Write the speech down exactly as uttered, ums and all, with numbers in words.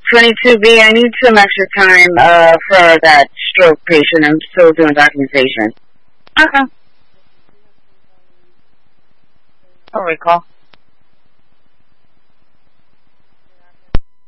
twenty-two B, I need some extra time uh, for that stroke patient. I'm still doing documentation. Okay. I'll recall.